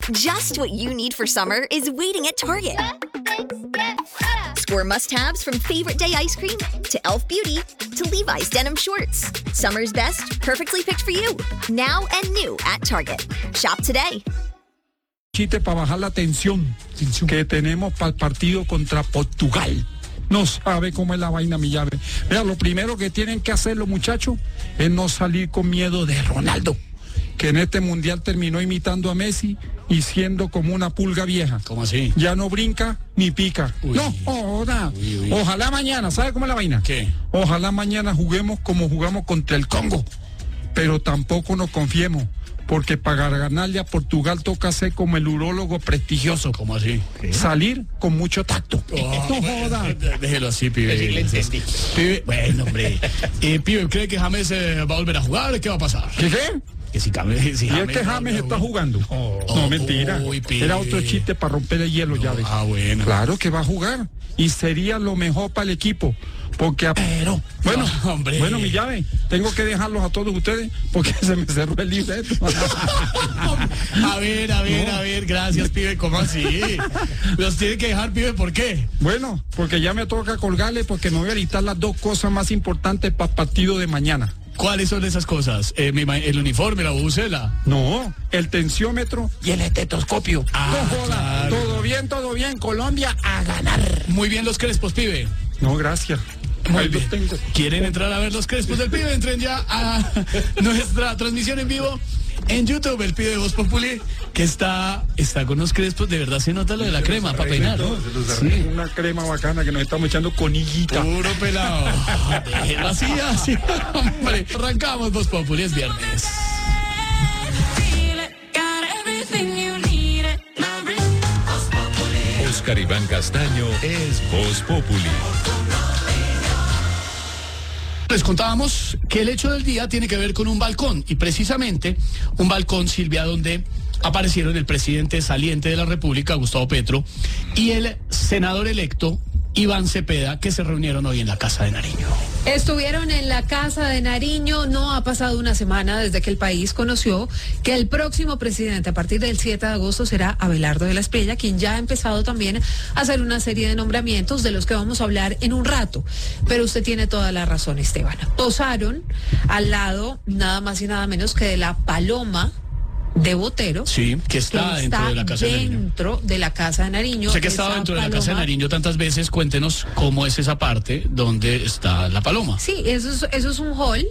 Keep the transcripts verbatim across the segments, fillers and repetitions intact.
Just what you need for summer is waiting at Target. Score must-haves from favorite day ice cream to e l f Beauty to Levi's denim shorts. Summer's best, perfectly picked for you. Now and new at Target. Shop today. Chiste para bajar la tensión, tensión que tenemos para el partido contra Portugal. No sabe cómo es la vaina, mi llave. Mira, lo primero que tienen que hacer los muchachos es no salir con miedo de Ronaldo, que en este mundial terminó imitando a Messi y siendo como una pulga vieja. ¿Cómo así? Ya no brinca ni pica. Uy. No, joda. Uy, uy. Ojalá mañana, ¿sabe cómo es la vaina? ¿Qué? Ojalá mañana juguemos como jugamos contra el Congo, pero tampoco nos confiemos, porque para ganarle a Portugal toca ser como el urólogo prestigioso. ¿Cómo así? ¿Qué? Salir con mucho tacto. Oh, no joda. Déjelo así, pibe. Sí, le entendí. Pibe, bueno, hombre. Eh, pibe, ¿cree que James eh, va a volver a jugar? ¿Qué va a pasar? ¿Qué qué? Que si James, si Y es que James está jugando. Oh, no, mentira. uy, pibe. Era otro chiste para romper el hielo, No, ya ves. ah, bueno. Claro que va a jugar. Y sería lo mejor para el equipo. Porque a... Pero, bueno, no, hombre. bueno, mi llave, tengo que dejarlos a todos ustedes porque se me cerró el libreto. A ver, a ver, no. a ver, gracias, pibe, ¿cómo así? Los tiene que dejar, pibe, ¿por qué? Bueno, porque ya me toca colgarle porque me voy a editar las dos cosas más importantes para el partido de mañana. ¿Cuáles son esas cosas? Eh, el uniforme, la bucela. No, el tensiómetro y el estetoscopio. Ah, no joda, claro. Todo bien, todo bien, Colombia a ganar. Muy bien los crespos, pibe. No, gracias. Muy Ahí bien. los tengo. ¿Quieren entrar a ver los crespos del pibe? Entren ya a nuestra transmisión en vivo en YouTube, el pibe de Voz Populi, que está, está con los crespos. De verdad se nota lo de la crema para peinar, ¿no? Sí. Una crema bacana que nos estamos echando con higuita. Puro pelado. Déjelo así, así. Hombre, arrancamos Voz Populi, es viernes. Oscar Iván Castaño es Voz Populi. Les contábamos que el hecho del día tiene que ver con un balcón, y precisamente un balcón, Silvia, donde aparecieron el presidente saliente de la República, Gustavo Petro, y el senador electo, Iván Cepeda, que se reunieron hoy en la Casa de Nariño. Estuvieron en la Casa de Nariño. No ha pasado una semana desde que el país conoció que el próximo presidente a partir del siete de agosto será Abelardo de la Espriella, quien ya ha empezado también a hacer una serie de nombramientos de los que vamos a hablar en un rato. Pero usted tiene toda la razón, Esteban. Posaron al lado nada más y nada menos que de la paloma de Botero. Sí, que está, que dentro está de la Casa de Nariño. Dentro de la Casa de Nariño. Sé que estaba dentro de la Casa de Nariño tantas veces. Cuéntenos cómo es esa parte donde está la paloma. Sí, eso es, eso es un hall.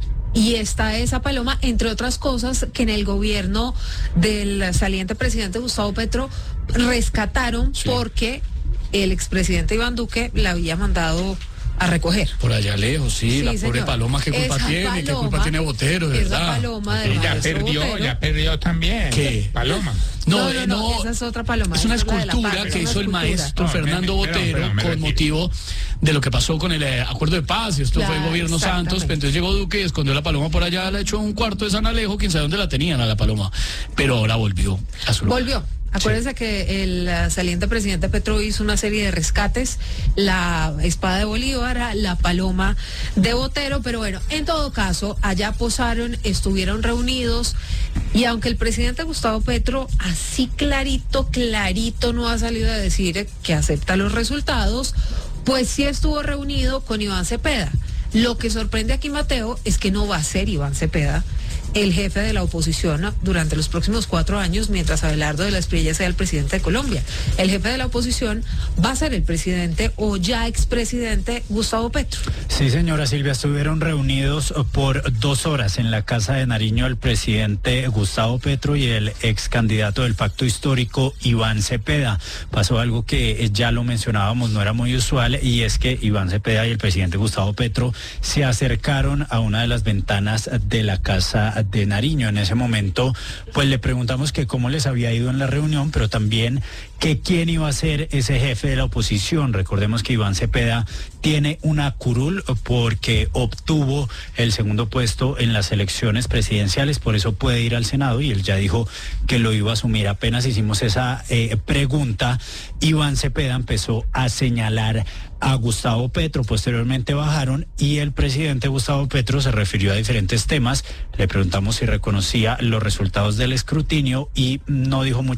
Y está esa paloma, entre otras cosas, que en el gobierno del saliente presidente Gustavo Petro rescataron, sí, porque el expresidente Iván Duque la había mandado a recoger. Por allá lejos, sí, sí la señor. Pobre paloma, ¿qué culpa esa tiene? Paloma, ¿qué culpa tiene Botero, de verdad? Paloma del ya perdió, Botero. ya perdió también. ¿Qué? Paloma. No, no, no, no, esa es otra paloma. Es una es escultura que hizo el maestro no, Fernando me, me, Botero me, me, me, con motivo de lo que pasó con el eh, acuerdo de paz. Esto claro, fue el gobierno Santos, pero entonces llegó Duque y escondió la paloma por allá, la echó un cuarto de San Alejo, quién sabe dónde la tenían a la paloma, pero ahora volvió a su lugar. Volvió. Acuérdense sí. que el uh, saliente presidente Petro hizo una serie de rescates, la espada de Bolívar, la paloma de Botero, pero bueno, en todo caso, allá posaron, estuvieron reunidos, y aunque el presidente Gustavo Petro así clarito, clarito no ha salido a decir que acepta los resultados, pues sí estuvo reunido con Iván Cepeda. Lo que sorprende aquí, Mateo, es que no va a ser Iván Cepeda el jefe de la oposición durante los próximos cuatro años, mientras Abelardo de la Espriella sea el presidente de Colombia. El jefe de la oposición va a ser el presidente o ya expresidente Gustavo Petro. Sí, señora Silvia, estuvieron reunidos por dos horas en la Casa de Nariño el presidente Gustavo Petro y el ex candidato del Pacto Histórico, Iván Cepeda. Pasó algo que ya lo mencionábamos, no era muy usual, y es que Iván Cepeda y el presidente Gustavo Petro se acercaron a una de las ventanas de la Casa de Nariño. En ese momento, pues le preguntamos que cómo les había ido en la reunión, pero también que quién iba a ser ese jefe de la oposición. Recordemos que Iván Cepeda tiene una curul porque obtuvo el segundo puesto en las elecciones presidenciales, por eso puede ir al Senado, y él ya dijo que lo iba a asumir. Apenas hicimos esa eh, pregunta, Iván Cepeda empezó a señalar a Gustavo Petro. Posteriormente bajaron y el presidente Gustavo Petro se refirió a diferentes temas. Le preguntamos si reconocía los resultados del escrutinio y no dijo mucho